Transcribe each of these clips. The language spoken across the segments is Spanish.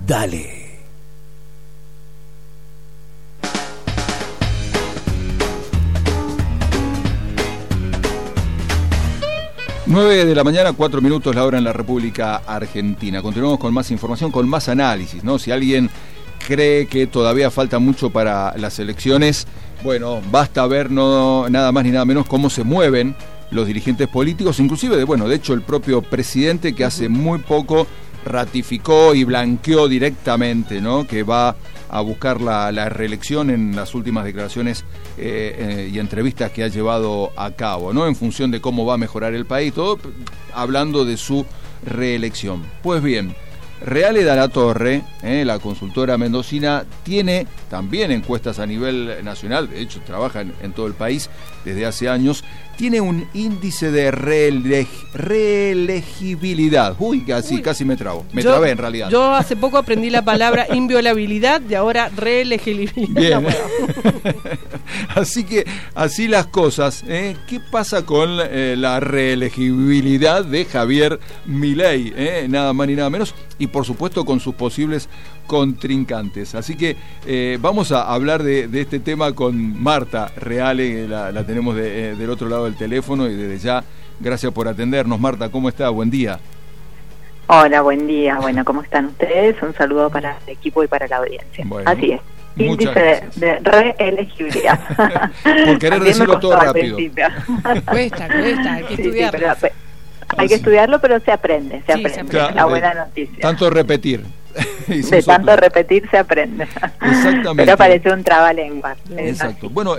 Dale. 9 de la mañana, 4 minutos la hora en la República Argentina. Continuamos con más información, con más análisis, ¿no? Si alguien cree que todavía falta mucho para las elecciones, bueno, basta ver nada más ni nada menos cómo se mueven los dirigentes políticos, inclusive de hecho el propio presidente, que hace muy poco ratificó y blanqueó directamente, ¿no?, que va a buscar la reelección en las últimas declaraciones y entrevistas que ha llevado a cabo, ¿no?, en función de cómo va a mejorar el país, todo hablando de su reelección. Pues bien, Reale da la Torre, la consultora mendocina, tiene también encuestas a nivel nacional, de hecho trabaja en todo el país desde hace años, tiene un índice de reelegibilidad. Casi me trabo. Me trabé en realidad. Yo hace poco aprendí la palabra inviolabilidad y ahora reelegibilidad. Bien. Así que, así las cosas. ¿Qué pasa con la reelegibilidad de Javier Milei? Nada más ni nada menos. Y por supuesto con sus posibles contrincantes. Así que vamos a hablar de este tema con Marta Reale, que la tenemos del otro lado del teléfono, y desde ya, gracias por atendernos. Marta, ¿cómo está? Buen día. Hola, buen día. Bueno, ¿cómo están ustedes? Un saludo para el equipo y para la audiencia. Bueno, así es. Índice de reelegibilidad. Por querer decirlo todo rápido. Cuesta, hay que estudiarlo. Sí, hay que estudiarlo, pero se aprende. Claro, la buena noticia. Tanto repetir. De tanto repetir se aprende. Exactamente. Pero parece un trabalengua. Exacto. Bueno,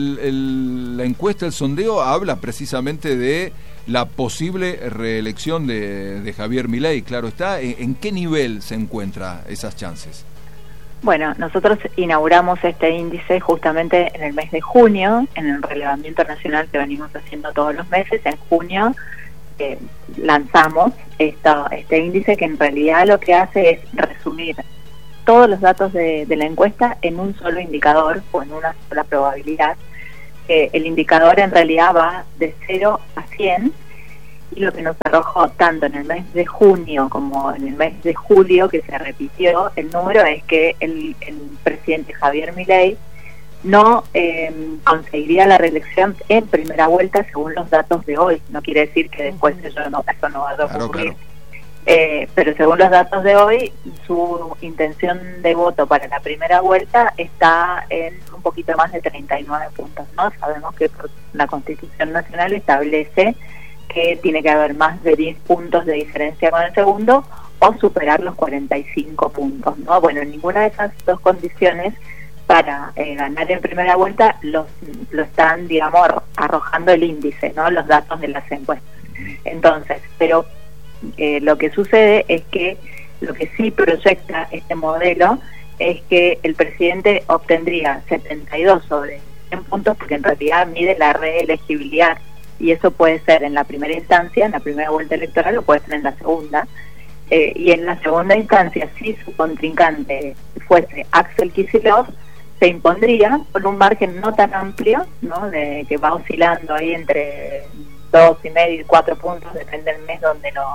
la encuesta, el sondeo, habla precisamente de la posible reelección de Javier Milei. Claro está. ¿En qué nivel se encuentran esas chances? Bueno, nosotros inauguramos este índice justamente en el mes de junio, en el relevamiento nacional que venimos haciendo todos los meses. En junio lanzamos este índice, que en realidad lo que hace es resumir todos los datos de la encuesta en un solo indicador o en una sola probabilidad. El indicador en realidad va de 0 a 100, y lo que nos arrojó tanto en el mes de junio como en el mes de julio, que se repitió el número, es que el presidente Javier Milei no conseguiría la reelección en primera vuelta según los datos de hoy. No quiere decir que después eso no vaya a ocurrir. Claro. Pero según los datos de hoy, su intención de voto para la primera vuelta está en un poquito más de 39 puntos, ¿no? Sabemos que la Constitución Nacional establece que tiene que haber más de 10 puntos de diferencia con el segundo o superar los 45 puntos, ¿no? Bueno, ninguna de esas dos condiciones para ganar en primera vuelta lo están, digamos, arrojando el índice, ¿no?, los datos de las encuestas. Entonces, pero lo que sucede es que lo que sí proyecta este modelo es que el presidente obtendría 72 sobre 100 puntos, porque en realidad mide la reelegibilidad, y eso puede ser en la primera instancia, en la primera vuelta electoral, o puede ser en la segunda. Y en la segunda instancia, si su contrincante fuese Axel Kicillof, se impondría por un margen no tan amplio, ¿no?, de que va oscilando ahí entre 2,5 y 4 puntos, depende del mes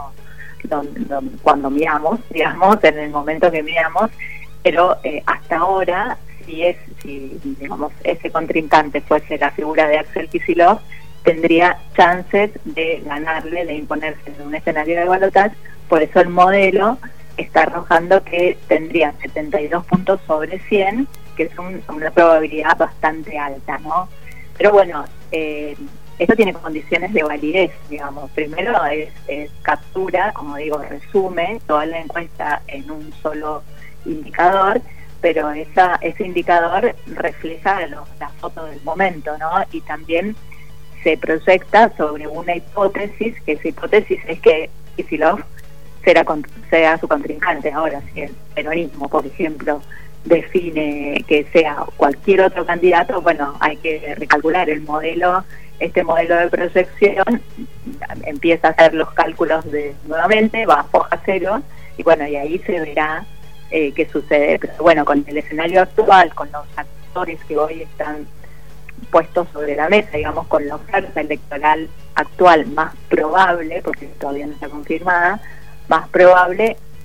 cuando miramos, digamos, en el momento que miramos. Pero hasta ahora, si digamos ese contrincante fuese la figura de Axel Kicillof, tendría chances de ganarle, de imponerse en un escenario de balotaje. Por eso el modelo está arrojando que tendría 72 puntos sobre 100, que es una probabilidad bastante alta, ¿no? Pero bueno, esto tiene condiciones de validez, digamos. Primero es captura, como digo, resume toda la encuesta en un solo indicador, pero ese indicador refleja la foto del momento, ¿no? Y también se proyecta sobre una hipótesis, que esa hipótesis es que Kicillof sea su contrincante. Ahora, si el peronismo, por ejemplo, define que sea cualquier otro candidato, bueno, hay que recalcular el modelo. Este modelo de proyección empieza a hacer los cálculos nuevamente, va a foja cero, y bueno, y ahí se verá qué sucede. Pero bueno, con el escenario actual, con los actores que hoy están puestos sobre la mesa, digamos, con la oferta electoral actual más probable, porque todavía no está confirmada, más probable,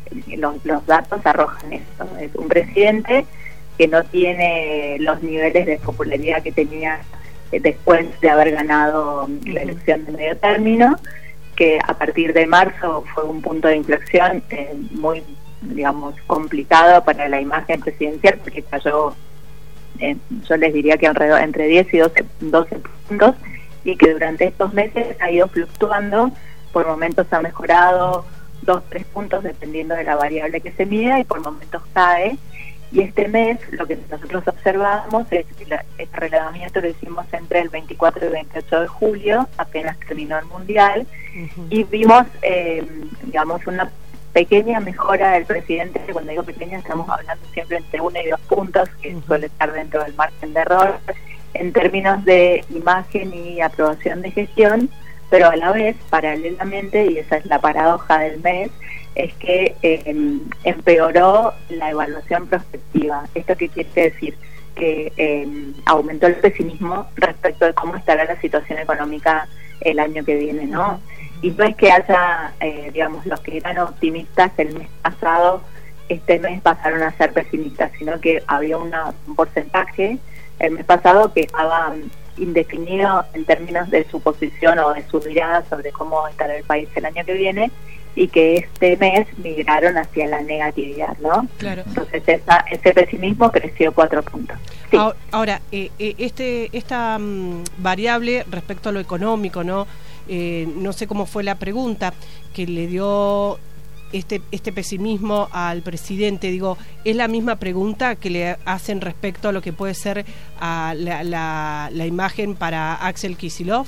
los datos arrojan esto. Es un presidente que no tiene los niveles de popularidad que tenía después de haber ganado la elección de medio término, que a partir de marzo fue un punto de inflexión muy, digamos, complicado para la imagen presidencial, porque cayó, yo les diría que alrededor entre 10 y 12 puntos, y que durante estos meses ha ido fluctuando. Por momentos ha mejorado 2-3 puntos dependiendo de la variable que se mida, y por momentos cae. Y este mes lo que nosotros observamos es que este relevamiento lo hicimos entre el 24 y el 28 de julio, apenas terminó el Mundial, y vimos, digamos, una pequeña mejora del presidente. Cuando digo pequeña, estamos hablando siempre entre 1 y 2 puntos, que suele estar dentro del margen de error, en términos de imagen y aprobación de gestión, pero a la vez, paralelamente, y esa es la paradoja del mes, es que empeoró la evaluación prospectiva. ¿Esto qué quiere decir? Que aumentó el pesimismo respecto de cómo estará la situación económica el año que viene, ¿no? Y no es que haya, digamos, los que eran optimistas el mes pasado, este mes pasaron a ser pesimistas, sino que había un porcentaje el mes pasado que estaba indefinido en términos de su posición o de su mirada sobre cómo estará el país el año que viene, y que este mes migraron hacia la negatividad, ¿no? Claro. Entonces ese pesimismo creció 4 puntos. Sí. Ahora, esta variable respecto a lo económico, ¿no? No sé cómo fue la pregunta que le dio este pesimismo al presidente. Digo, ¿es la misma pregunta que le hacen respecto a lo que puede ser la imagen para Axel Kicillof?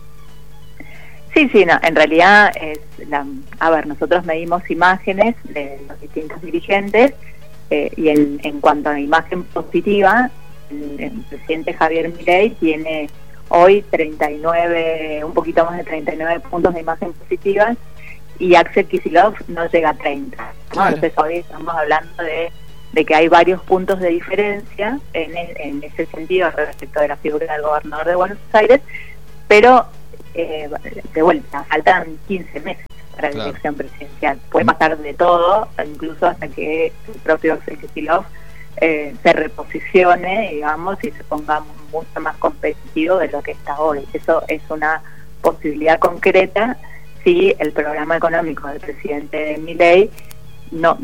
Sí, no, en realidad nosotros medimos imágenes de los distintos dirigentes, y en cuanto a imagen positiva, el presidente Javier Milei tiene hoy 39, un poquito más de 39 puntos de imagen positiva, y Axel Kicillof no llega a 30, ¿no? Claro. Entonces hoy estamos hablando de que hay varios puntos de diferencia en ese sentido respecto de la figura del gobernador de Buenos Aires, pero de vuelta, faltan 15 meses para la elección presidencial. Puede pasar de todo, incluso hasta que el propio Axel Kicillof se reposicione, digamos, y se ponga mucho más competitivo de lo que está hoy. Eso es una posibilidad concreta si el programa económico del presidente Milei no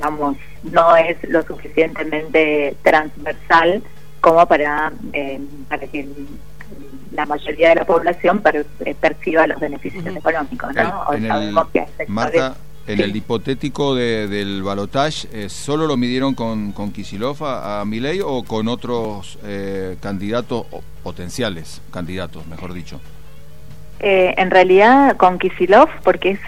es lo suficientemente transversal como para que la mayoría de la población perciba los beneficios económicos, ¿no? Marta, en el hipotético del balotaje, ¿solo lo midieron con Kicillof a Milei o con otros candidatos, o potenciales candidatos, mejor dicho? En realidad con Kicillof, porque es,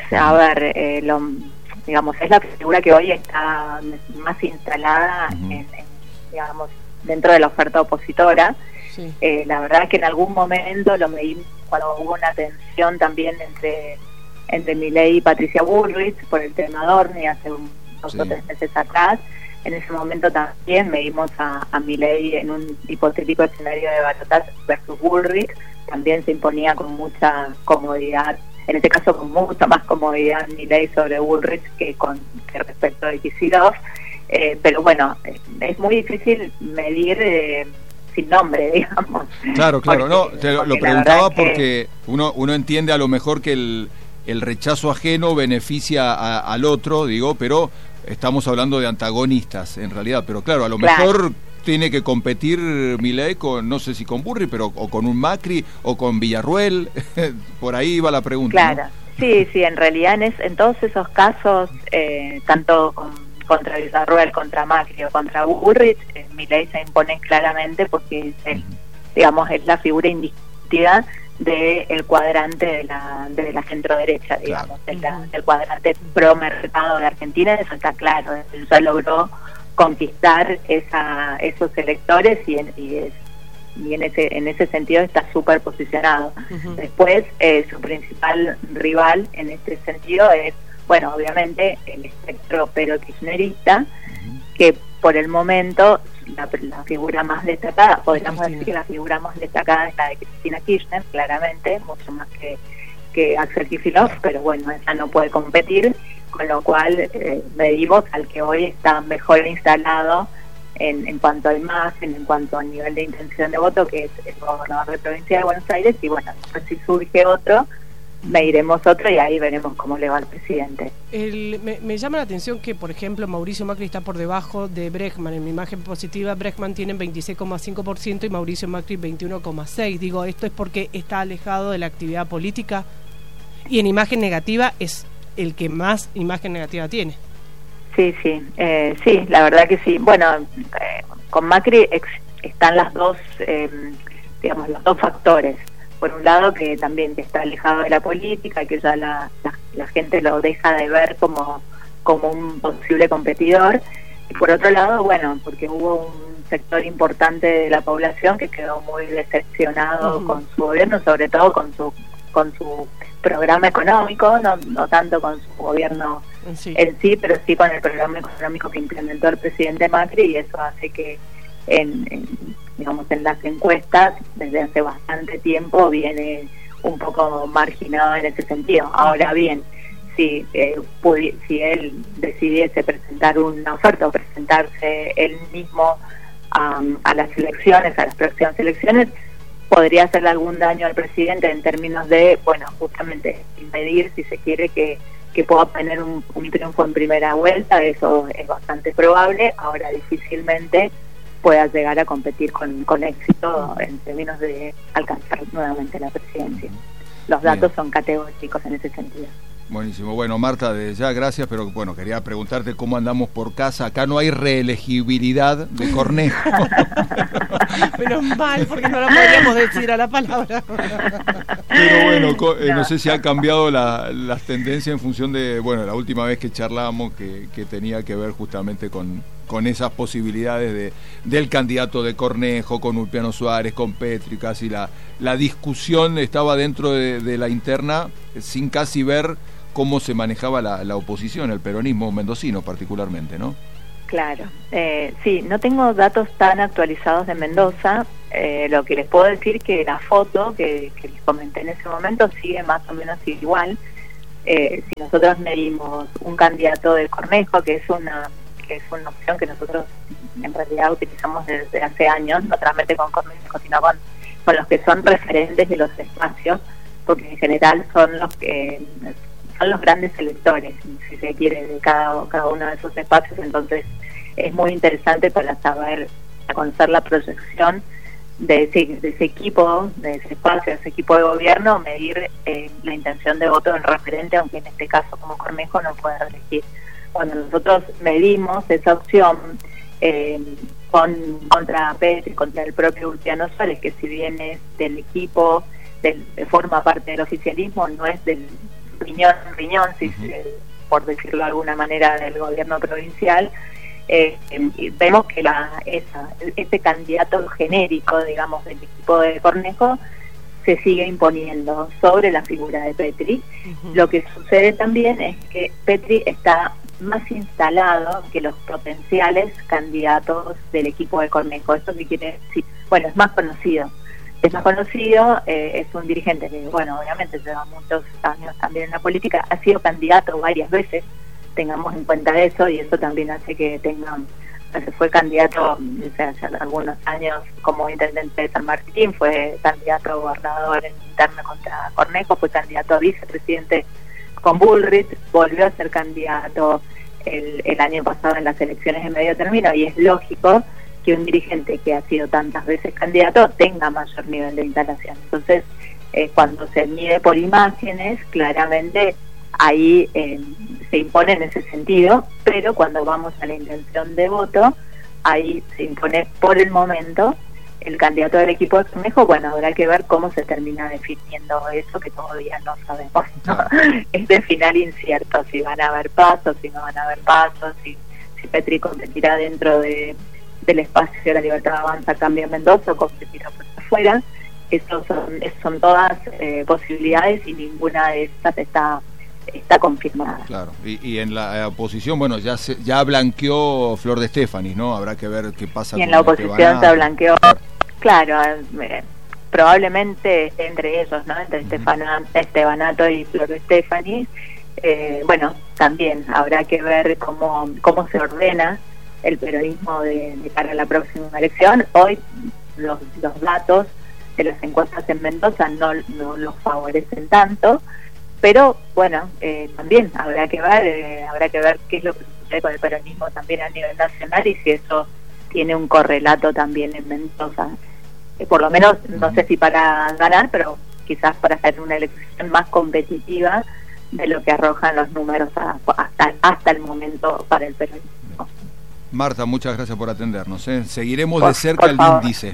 digamos, es la figura que hoy está más instalada digamos, dentro de la oferta opositora. Sí. La verdad es que en algún momento lo medimos cuando hubo una tensión también entre Milei y Patricia Bullrich por el tema Dorni hace 2 o 3 meses atrás. En ese momento también medimos a Milei en un hipotético escenario de balotaje versus Bullrich. También se imponía con mucha comodidad, en este caso con mucha más comodidad Milei sobre Bullrich que respecto de Kicillof. Pero bueno, es muy difícil medir sin nombre, digamos. Claro, no, te lo preguntaba porque uno entiende a lo mejor que el rechazo ajeno beneficia al otro, digo, pero estamos hablando de antagonistas en realidad, pero claro, a lo mejor tiene que competir Milei con, no sé si con Bullrich, pero o con un Macri o con Villarruel, por ahí va la pregunta. Claro, ¿no? Sí, en realidad en todos esos casos, tanto contra Villarruel, contra Macri o contra Bullrich, Milei se impone claramente porque es la figura indiscutida del cuadrante de la centro-derecha, digamos, del cuadrante pro-mercado de Argentina. Eso está claro, él ya logró conquistar esos electores y en ese sentido está súper posicionado. Después, su principal rival en este sentido es, bueno, obviamente el espectro pero kirchnerista, que por el momento la figura más destacada, podríamos decir que la figura más destacada es la de Cristina Kirchner, claramente, mucho más que Axel Kicillof, pero bueno, ella no puede competir con lo cual medimos al que hoy está mejor instalado en cuanto a imagen, en cuanto a nivel de intención de voto, que es el gobernador de provincia de Buenos Aires, y bueno, después si surge otro, mediremos otro y ahí veremos cómo le va al presidente. Me llama la atención que, por ejemplo, Mauricio Macri está por debajo de Bregman. En mi imagen positiva, Bregman tiene 26,5% y Mauricio Macri 21,6%. Digo, esto es porque está alejado de la actividad política, y en imagen negativa es el que más imagen negativa tiene. Sí, la verdad que sí. Bueno, con Macri están las dos, digamos, los dos factores. Por un lado, que también está alejado de la política, que ya la gente lo deja de ver como un posible competidor. Y por otro lado, bueno, porque hubo un sector importante de la población que quedó muy decepcionado con su gobierno, sobre todo con su programa económico, no tanto con su gobierno en sí, pero sí con el programa económico que implementó el presidente Macri, y eso hace que digamos, en las encuestas desde hace bastante tiempo viene un poco marginado en ese sentido. Ahora bien, si él decidiese presentar una oferta o presentarse él mismo a las elecciones, a las próximas elecciones, podría hacerle algún daño al presidente en términos de, bueno, justamente impedir, si se quiere, que pueda obtener un triunfo en primera vuelta. Eso es bastante probable. Ahora difícilmente pueda llegar a competir con éxito en términos de alcanzar nuevamente la presidencia. Los datos son categóricos en ese sentido. Buenísimo. Bueno, Marta, de ya gracias, pero bueno, quería preguntarte cómo andamos por casa. Acá no hay reelegibilidad de Cornejo. Menos mal, porque no la podríamos decir a la palabra. Pero bueno, no sé si han cambiado las tendencias en función de, bueno, la última vez que charlamos, que tenía que ver justamente con esas posibilidades del candidato de Cornejo, con Ulpiano Suárez, con Petri. Casi la discusión estaba dentro de la interna, sin casi ver cómo se manejaba la oposición, el peronismo mendocino particularmente, ¿no? Claro, sí, no tengo datos tan actualizados de Mendoza. Lo que les puedo decir que la foto que les comenté en ese momento sigue más o menos igual. Si nosotros medimos un candidato de Cornejo, que es una opción que nosotros en realidad utilizamos desde hace años, no solamente con Cornejo, sino con los que son referentes de los espacios, porque en general son los grandes electores, si se quiere, de cada uno de esos espacios. Entonces es muy interesante para conocer la proyección de ese equipo, de ese espacio, de ese equipo de gobierno, medir la intención de voto del referente, aunque en este caso como Cornejo no pueda elegir. Cuando nosotros medimos esa opción contra Petri, contra el propio Ulpiano Suárez, que si bien es del equipo, forma parte del oficialismo, no es del riñón, por decirlo de alguna manera, del gobierno provincial, vemos que ese candidato genérico, digamos, del equipo de Cornejo se sigue imponiendo sobre la figura de Petri. Lo que sucede también es que Petri está más instalado que los potenciales candidatos del equipo de Cornejo. ¿Eso qué quiere decir? Bueno, es más conocido, es un dirigente que, bueno, obviamente lleva muchos años también en la política, ha sido candidato varias veces, tengamos en cuenta eso, y eso también hace que fue candidato hace algunos años como intendente de San Martín, fue candidato a gobernador en interna contra Cornejo, fue candidato a vicepresidente con Bullrich, volvió a ser candidato el año pasado en las elecciones de medio término, y es lógico que un dirigente que ha sido tantas veces candidato tenga mayor nivel de instalación. Entonces, cuando se mide por imágenes, claramente ahí se impone en ese sentido, pero cuando vamos a la intención de voto, ahí se impone por el momento el candidato del equipo de Cornejo. Bueno, habrá que ver cómo se termina definiendo eso, que todavía no sabemos, ¿no? Es de final incierto, si van a haber pasos, si no van a haber pasos, si Petri competirá dentro del espacio de la Libertad Avanza, Cambio Mendoza, o competirá por afuera. Esos son todas posibilidades, y ninguna de estas está confirmada. Claro, y en la oposición, bueno, ya blanqueó Flor de Estefanis, ¿no? Habrá que ver qué pasa. Y en la oposición se blanqueó, claro, probablemente entre ellos, ¿no? Entre Estebanato y Flor de Estefanis, bueno, también habrá que ver cómo se ordena el peronismo de cara a la próxima elección. Hoy los datos de las encuestas en Mendoza no los favorecen tanto, pero bueno, también habrá que ver qué es lo que sucede con el peronismo también a nivel nacional y si eso tiene un correlato también en Mendoza. Por lo menos, no sé si para ganar, pero quizás para hacer una elección más competitiva de lo que arrojan los números hasta el momento para el peronismo. Marta, muchas gracias por atendernos. Seguiremos de cerca el índice.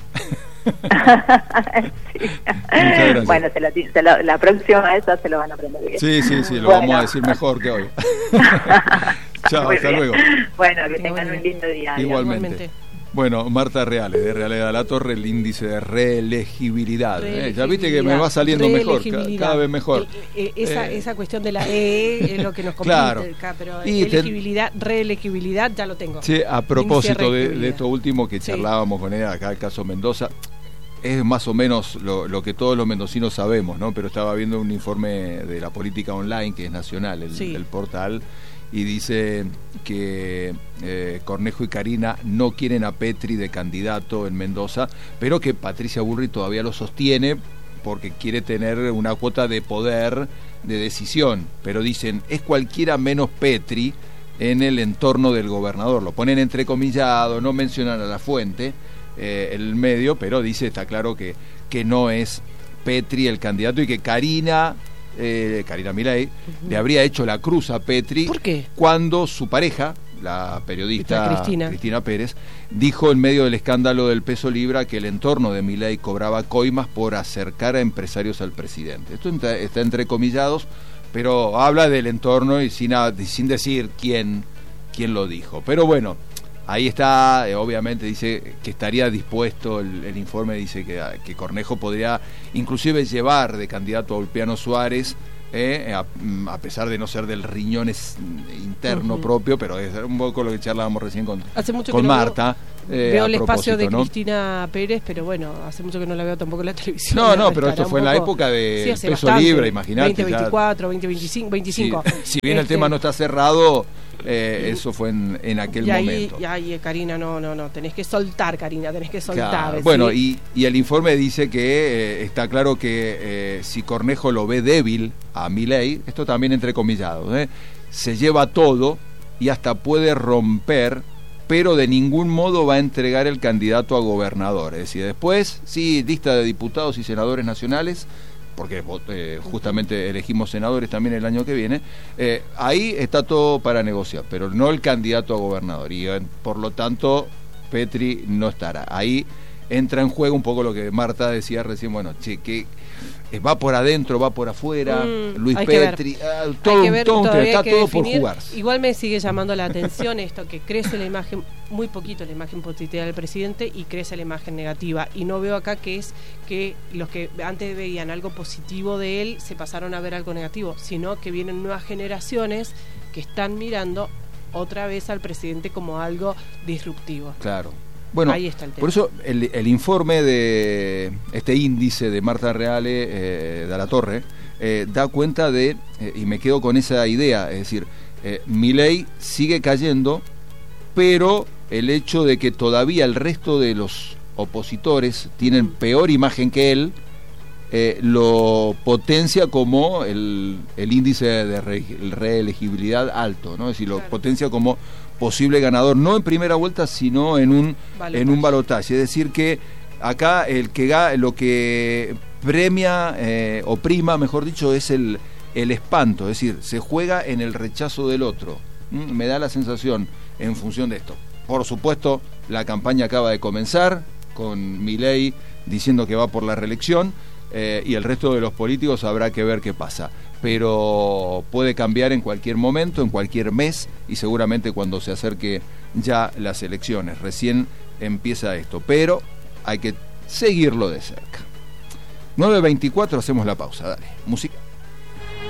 Sí. Bueno, la próxima esa se lo van a aprender bien. Sí, lo vamos a decir mejor que hoy. Chao, hasta luego. Bueno, que tengan un lindo día. Igualmente. Bueno, Marta Reales, de Realidad de la Torre, el índice de reelegibilidad. Ya viste que me va saliendo mejor, cada vez mejor. Esa cuestión de la es lo que nos complica, claro. Pero reelegibilidad ya lo tengo. Sí, a propósito de esto último que charlábamos con ella, acá el caso Mendoza, es más o menos lo que todos los mendocinos sabemos, ¿no? Pero estaba viendo un informe de la política online, que es nacional, el portal, y dice que Cornejo y Karina no quieren a Petri de candidato en Mendoza, pero que Patricia Bullrich todavía lo sostiene porque quiere tener una cuota de poder, de decisión, pero dicen, es cualquiera menos Petri en el entorno del gobernador, lo ponen entrecomillado, no mencionan a la fuente, el medio, pero dice, está claro que no es Petri el candidato y que Karina Milei le habría hecho la cruz a Petri. ¿Por qué? Cuando su pareja, la periodista Cristina Pérez, dijo en medio del escándalo del peso libra que el entorno de Milei cobraba coimas por acercar a empresarios al presidente. Esto está entrecomillados, pero habla del entorno y sin decir quién lo dijo. Pero bueno, ahí está, obviamente dice que estaría dispuesto, el informe dice que Cornejo podría inclusive llevar de candidato a Ulpiano Suárez, a pesar de no ser del riñón interno propio, pero es un poco lo que charlábamos recién con Marta. Veo el espacio de Cristina Pérez, pero bueno, hace mucho que no la veo tampoco en la televisión. No, pero esto fue en la época de peso libre, imagínate. 2024, 2025, 25. Si bien el tema no está cerrado, eso fue en aquel momento. Y Karina, no, tenés que soltar, Karina, tenés que soltar. Claro. ¿sí? Bueno, y el informe dice que está claro que si Cornejo lo ve débil a Milei, esto también entrecomillado, se lleva todo y hasta puede romper, pero de ningún modo va a entregar el candidato a gobernador. Es decir, después, sí, lista de diputados y senadores nacionales, porque justamente elegimos senadores también el año que viene, ahí está todo para negociar, pero no el candidato a gobernador, y por lo tanto Petri no estará. Ahí entra en juego un poco lo que Marta decía recién, bueno, que va por adentro, va por afuera, Luis Petri, está todo por jugarse. Igual me sigue llamando la atención esto, que crece la imagen, muy poquito la imagen positiva del presidente y crece la imagen negativa, y no veo acá que es que los que antes veían algo positivo de él se pasaron a ver algo negativo, sino que vienen nuevas generaciones que están mirando otra vez al presidente como algo disruptivo. Claro. Bueno, ahí está el tema. Por eso el informe de este índice de Marta Reale de la Torre da cuenta de, y me quedo con esa idea, es decir, Milei sigue cayendo, pero el hecho de que todavía el resto de los opositores tienen peor imagen que él, lo potencia como el índice de reelegibilidad alto, ¿no? Es decir, lo potencia como posible ganador, no en primera vuelta, sino en un balotaje. Es decir, que acá lo que premia o prima, mejor dicho, es el espanto, es decir, se juega en el rechazo del otro. Me da la sensación en función de esto. Por supuesto, la campaña acaba de comenzar con Milei diciendo que va por la reelección, y el resto de los políticos habrá que ver qué pasa, pero puede cambiar en cualquier momento, en cualquier mes, y seguramente cuando se acerque ya las elecciones. Recién empieza esto, pero hay que seguirlo de cerca. 9:24, hacemos la pausa, dale, música.